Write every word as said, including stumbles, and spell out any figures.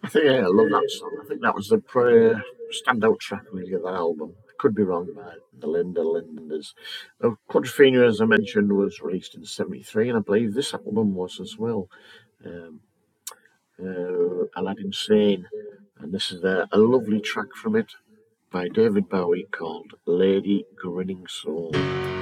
think yeah, I love that song. I think that was the pre- standout track really of the album. Could be wrong by the Linda Linders. Uh, Quadrophenia, as I mentioned, was released in seventy-three, and I believe this album was as well. Um, uh, Aladdin Sane, and this is a, a lovely track from it by David Bowie called Lady Grinning Soul.